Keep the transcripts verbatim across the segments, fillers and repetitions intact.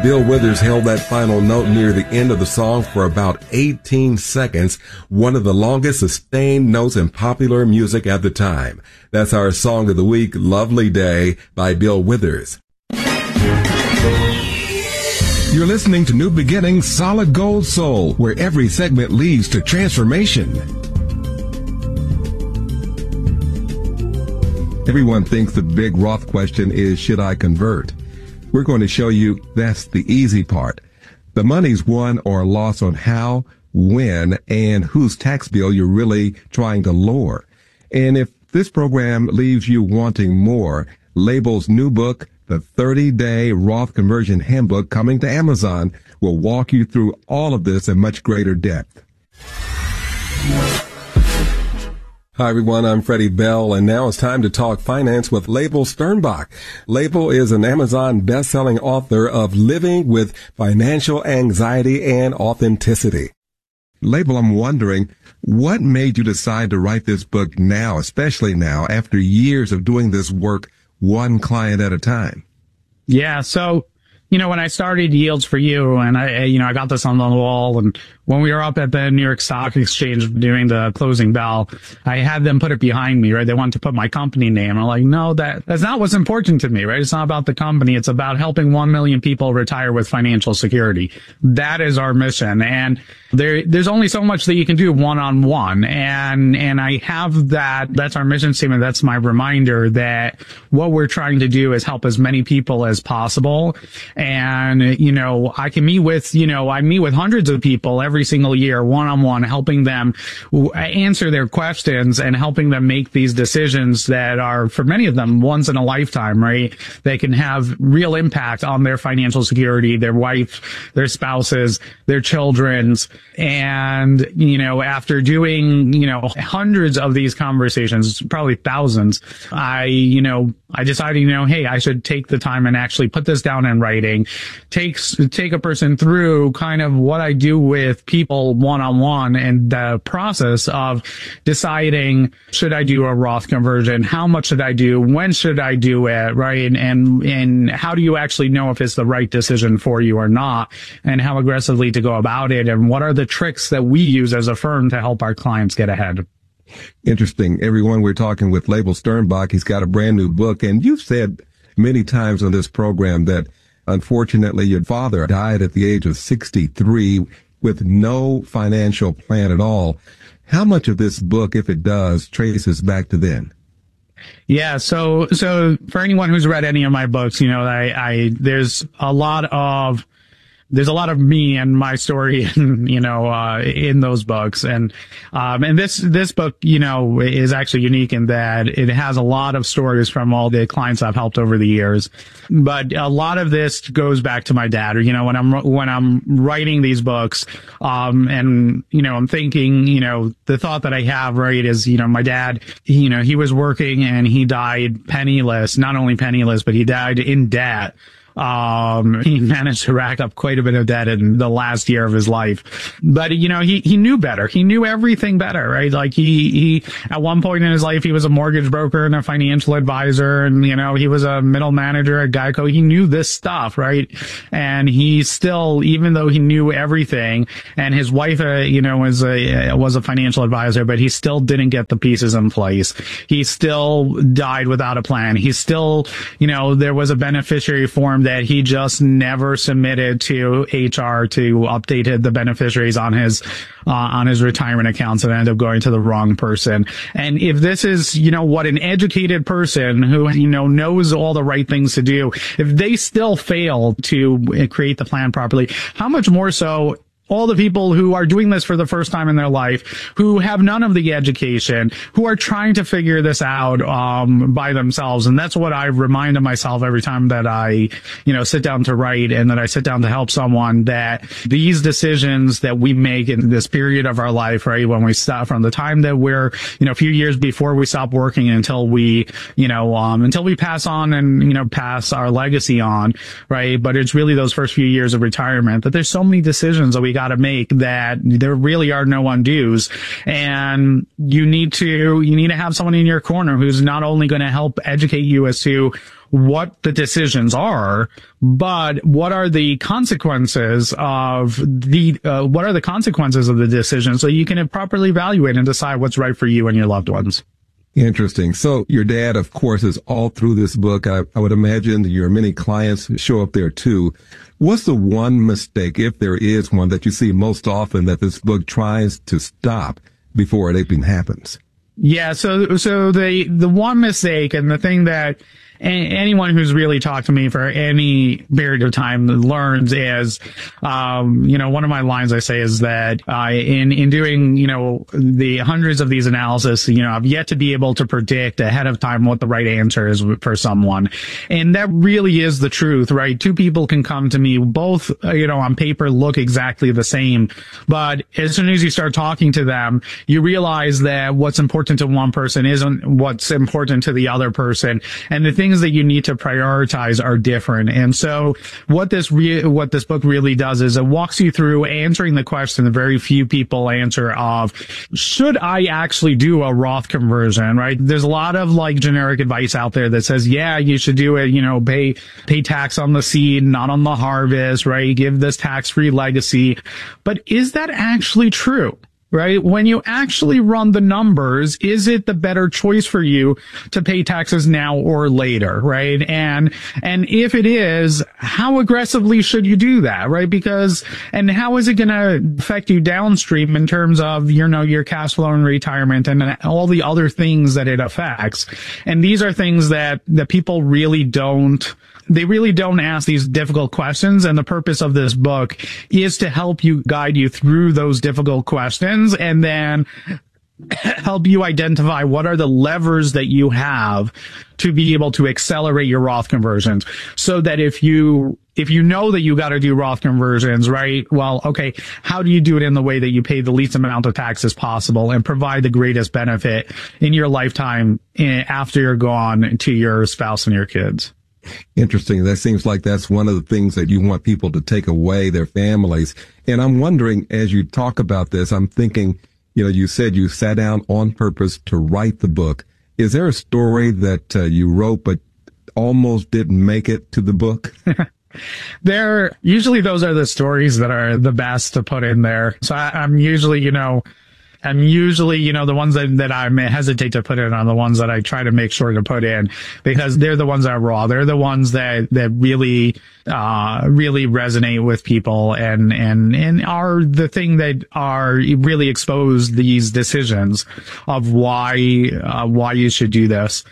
Bill Withers held that final note near the end of the song for about eighteen seconds, one of the longest sustained notes in popular music at the time. That's our song of the week, Lovely Day by Bill Withers. You're listening to New Beginnings Solid Gold Soul, where every segment leads to transformation. Everyone thinks the big Roth question is, should I convert? We're going to show you that's the easy part. The money's won or lost on how, when, and whose tax bill you're really trying to lower. And if this program leaves you wanting more, Label's new book, The thirty-day Roth Conversion Handbook, coming to Amazon, will walk you through all of this in much greater depth. Hi, everyone. I'm Freddie Bell, and now it's time to talk finance with Label Sternbach. Label is an Amazon best-selling author of Living with Financial Anxiety and Authenticity. Label, I'm wondering, what made you decide to write this book now, especially now, after years of doing this work one client at a time? Yeah, so, you know, when I started Yields for You, and I, you know, I got this on the wall, and when we were up at the New York Stock Exchange doing the closing bell, I had them put it behind me, right? They wanted to put my company name. I'm like, no, that, that's not what's important to me, right? It's not about the company. It's about helping one million people retire with financial security. That is our mission. And there, there's only so much that you can do one-on-one. And, and I have that, that's our mission statement. That's my reminder that what we're trying to do is help as many people as possible. And, you know, I can meet with, you know, I meet with hundreds of people every every single year, one-on-one, helping them answer their questions and helping them make these decisions that are, for many of them, once in a lifetime, right? They can have real impact on their financial security, their wife, their spouses, their children's. And, you know, after doing, you know, hundreds of these conversations, probably thousands, I, you know, I decided, you know, hey, I should take the time and actually put this down in writing, take, take a person through kind of what I do with people one-on-one and the process of deciding, should I do a Roth conversion? How much should I do? When should I do it? Right. And, and how do you actually know if it's the right decision for you or not? And how aggressively to go about it? And what are the tricks that we use as a firm to help our clients get ahead? Interesting. Everyone, we're talking with Label Sternbach. He's got a brand new book. And you've said many times on this program that unfortunately your father died at the age of sixty-three with no financial plan at all. How much of this book, if it does, traces back to then? Yeah. So, so for anyone who's read any of my books, you know, I, I, there's a lot of, there's a lot of me and my story, you know, uh, in those books. And, um, and this, this book, you know, is actually unique in that it has a lot of stories from all the clients I've helped over the years. But a lot of this goes back to my dad, or, you know, when I'm, when I'm writing these books, um, and, you know, I'm thinking, you know, the thought that I have, right, is, you know, my dad, you know, he was working and he died penniless, not only penniless, but he died in debt. Um, he managed to rack up quite a bit of debt in the last year of his life. But, you know, he, he knew better. He knew everything better, right? Like he, he, at one point in his life, he was a mortgage broker and a financial advisor. And, you know, he was a middle manager at Geico. He knew this stuff, right? And he still, even though he knew everything, and his wife, uh, you know, was a, was a financial advisor, but he still didn't get the pieces in place. He still died without a plan. He still, you know, there was a beneficiary form that he just never submitted to H R to update the beneficiaries on his uh, on his retirement accounts, and ended up going to the wrong person. And if this is, you know, what an educated person who, you know, knows all the right things to do, if they still fail to create the plan properly, how much more so all the people who are doing this for the first time in their life, who have none of the education, who are trying to figure this out um by themselves. And that's what I remind myself every time that I, you know, sit down to write and that I sit down to help someone, that these decisions that we make in this period of our life, right, when we stop, from the time that we're, you know, a few years before we stop working until we, you know, um until we pass on and, you know, pass our legacy on, right? But it's really those first few years of retirement that there's so many decisions that we got got to make that there really are no undos. And you need to, you need to have someone in your corner who's not only going to help educate you as to what the decisions are, but what are the consequences of the, uh, what are the consequences of the decision, so you can properly evaluate and decide what's right for you and your loved ones. Interesting. So your dad, of course, is all through this book. I, I would imagine your many clients show up there too. What's the one mistake, if there is one, that you see most often that this book tries to stop before it even happens? Yeah. So, so the, the one mistake, and the thing that anyone who's really talked to me for any period of time learns is, um, you know, one of my lines I say is that, uh, in, in doing, you know, the hundreds of these analysis, you know, I've yet to be able to predict ahead of time what the right answer is for someone. And that really is the truth, right? Two people can come to me, both, you know, on paper look exactly the same, but as soon as you start talking to them, you realize that what's important to one person isn't what's important to the other person. And the thing that you need to prioritize are different. And so what this re- what this book really does is it walks you through answering the question that very few people answer of, should I actually do a Roth conversion, right? There's a lot of like generic advice out there that says, yeah, you should do it, you know, pay pay tax on the seed, not on the harvest, right? Give this tax-free legacy. But is that actually true? Right? When you actually run the numbers, is it the better choice for you to pay taxes now or later? Right? And, and if it is, how aggressively should you do that? Right? Because, and how is it going to affect you downstream in terms of, you know, your cash flow and retirement and all the other things that it affects? And these are things that, that people really don't They really don't ask these difficult questions, and the purpose of this book is to help you, guide you through those difficult questions, and then help you identify what are the levers that you have to be able to accelerate your Roth conversions, so that if you if you know that you got to do Roth conversions, right? Well, okay, how do you do it in the way that you pay the least amount of taxes possible and provide the greatest benefit in your lifetime after you're gone to your spouse and your kids? Interesting. That seems like that's one of the things that you want people to take away, their families. And I'm wondering, as you talk about this, I'm thinking, you know, you said you sat down on purpose to write the book. Is there a story that uh, you wrote but almost didn't make it to the book? There, usually those are the stories that are the best to put in there. So I, I'm usually, you know, And usually, you know, the ones that, that I hesitate to put in are the ones that I try to make sure to put in, because they're the ones that are raw. They're the ones that, that really, uh, really resonate with people and, and, and are the thing that are really expose these decisions of why, uh, why you should do this.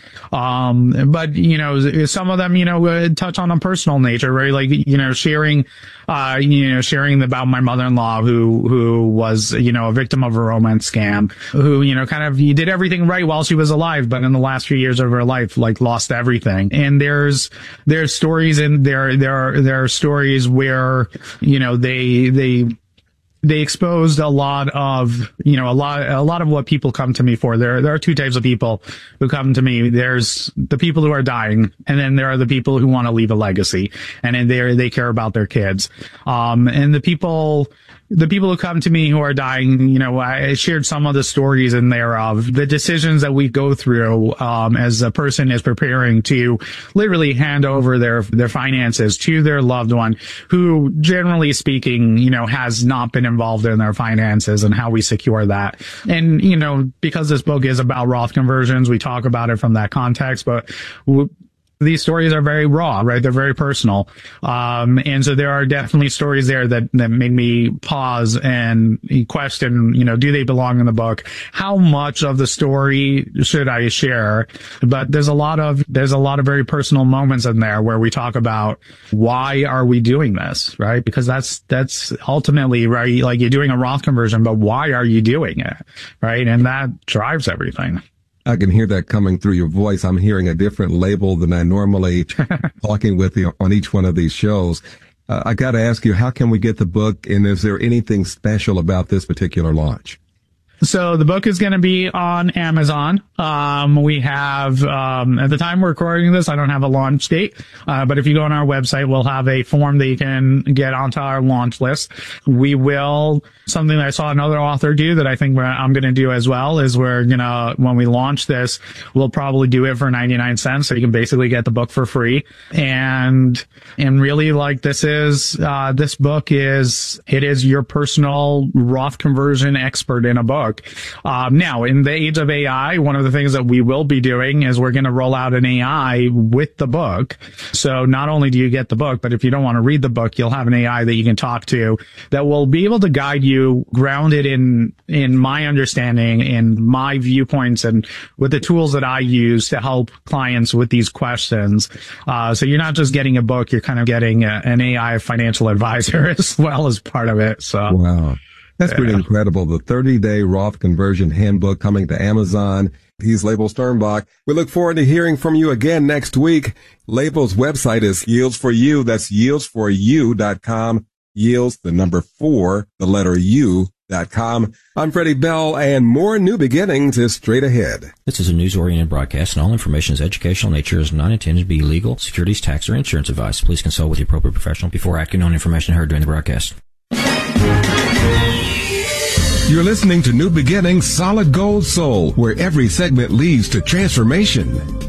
Um, but, you know, some of them, you know, touch on a personal nature, right? Like, you know, sharing, uh, you know, sharing about my mother-in-law who, who was, you know, a victim of a romance scam, who, you know, kind of, you did everything right while she was alive, but in the last few years of her life, like, lost everything. And there's, there's stories and there, there are, there are stories where, you know, they, they, they exposed a lot of, you know, a lot, a lot of what people come to me for. There, there are two types of people who come to me. There's the people who are dying, and then there are the people who want to leave a legacy, and then they they care about their kids. Um, and the people, the people who come to me who are dying, you know, I shared some of the stories in there of the decisions that we go through, um, as a person is preparing to literally hand over their, their finances to their loved one who, generally speaking, you know, has not been involved in their finances, and how we secure that. And, you know, because this book is about Roth conversions, we talk about it from that context, but w- these stories are very raw, right? They're very personal. Um, and so there are definitely stories there that, that made me pause and question, you know, do they belong in the book? How much of the story should I share? But there's a lot of, there's a lot of very personal moments in there where we talk about why are we doing this, right? Because that's, that's ultimately, right? Like, you're doing a Roth conversion, but why are you doing it? Right? And that drives everything. I can hear that coming through your voice. I'm hearing a different label than I normally talking with you on each one of these shows. Uh, I got to ask you, how can we get the book? And is there anything special about this particular launch? So the book is going to be on Amazon. Um, we have, um, at the time we're recording this, I don't have a launch date, uh, but if you go on our website, we'll have a form that you can get onto our launch list. We will, something that I saw another author do that I think we're, I'm going to do as well is we're going to, when we launch this, we'll probably do it for ninety-nine cents. So you can basically get the book for free. And, and really like this is, uh, this book is, it is your personal Roth conversion expert in a book. Um, now, in the age of A I, one of the things that we will be doing is we're going to roll out an A I with the book. So not only do you get the book, but if you don't want to read the book, you'll have an A I that you can talk to that will be able to guide you, grounded in, in my understanding and my viewpoints and with the tools that I use to help clients with these questions. Uh, so you're not just getting a book, you're kind of getting a, an A I financial advisor as well as part of it. So. Wow. That's pretty yeah. incredible. The thirty-day Roth Conversion Handbook coming to Amazon. He's Label Sternbach. We look forward to hearing from you again next week. Label's website is Yields for You. That's yields for you dot com. Yields, the number four, the letter U dot com. I'm Freddie Bell, and more New Beginnings is straight ahead. This is a news-oriented broadcast, and all information is educational nature, is not intended to be legal, securities, tax, or insurance advice. Please consult with the appropriate professional before acting on information heard during the broadcast. You're listening to New Beginnings Solid Gold Soul, where every segment leads to transformation.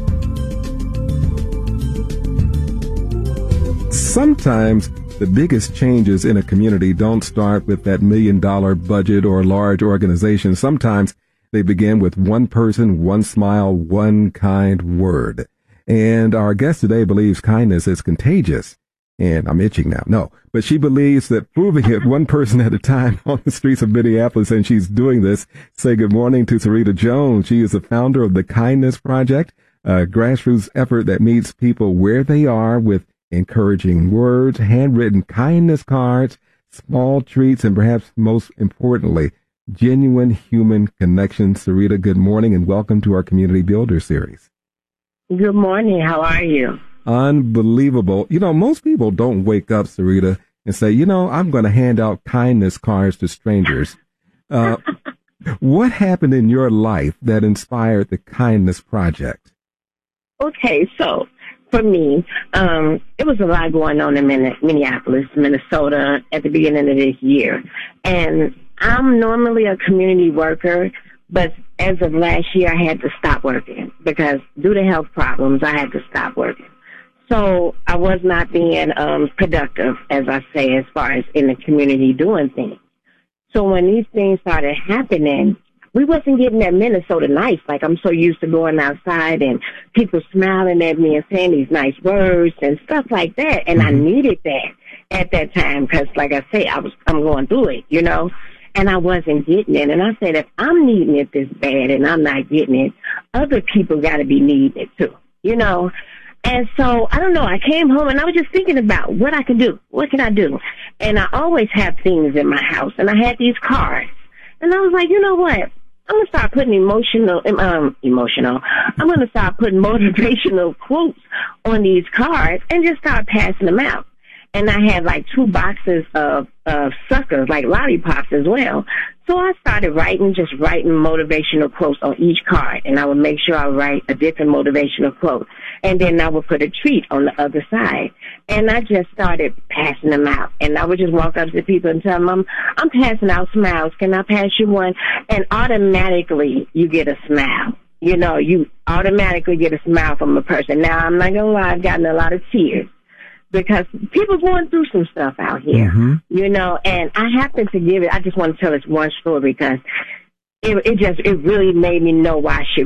Sometimes the biggest changes in a community don't start with that million dollar budget or large organization. Sometimes they begin with one person, one smile, one kind word. And our guest today believes kindness is contagious. And I'm itching now. No, but she believes that proving it one person at a time on the streets of Minneapolis, and she's doing this. Say good morning to Sarita Jones. She is the founder of the Kindness Project, a grassroots effort that meets people where they are with encouraging words, handwritten kindness cards, small treats, and perhaps most importantly, genuine human connection. Sarita, good morning and welcome to our Community Builder series. Good morning. How are you? Unbelievable. You know, most people don't wake up, Sarita, and say, you know, I'm going to hand out kindness cards to strangers. Uh, what happened in your life that inspired the Kindness Project? Okay, so for me, um, it was a lot going on in Minneapolis, Minnesota at the beginning of this year. And I'm normally a community worker, but as of last year, I had to stop working because due to health problems, I had to stop working. So I was not being um, productive, as I say, as far as in the community doing things. So when these things started happening, we wasn't getting that Minnesota nice. Like I'm so used to going outside and people smiling at me and saying these nice words and stuff like that. And mm-hmm. I needed that at that time because, like I say, I was I'm going through it, you know. And I wasn't getting it. And I said, if I'm needing it this bad and I'm not getting it, other people got to be needing it too, you know. And so, I don't know, I came home and I was just thinking about what I can do. What can I do? And I always have things in my house. And I had these cards. And I was like, you know what? I'm going to start putting emotional, um, emotional. I'm going to start putting motivational quotes on these cards and just start passing them out. And I had like two boxes of, of suckers, like lollipops as well. So I started writing, just writing motivational quotes on each card. And I would make sure I write a different motivational quote. And then I would put a treat on the other side. And I just started passing them out. And I would just walk up to people and tell them, I'm, I'm passing out smiles. Can I pass you one? And automatically you get a smile. You know, you automatically get a smile from a person. Now, I'm not going to lie, I've gotten a lot of tears. Because people going through some stuff out here, mm-hmm. you know, and I happen to give it, I just want to tell this one story because it, it just, it really made me know why I should